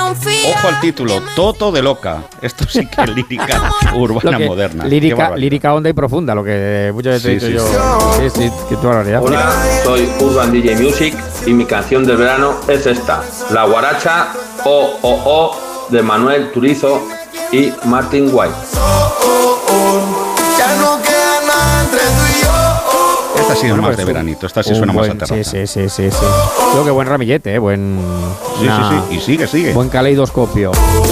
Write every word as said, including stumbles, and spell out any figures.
Ojo al título, Toto de Loca. Esto sí que es lírica urbana que, moderna. Lírica, lírica honda y profunda, lo que muchas veces sí, he dicho sí, yo. Sí, sí, qué barbaridad. Hola, soy Urban D J Music y mi canción del verano es esta, La Guaracha O O O de Manuel Turizo y Martin White. Esta ha sido Bueno, más pues de un- veranito, esta sí un suena buen, más a terraza. Sí, sí, sí, sí, sí. Creo que buen ramillete, eh, buen... Sí, una- sí, sí, y sigue, sigue. Buen caleidoscopio.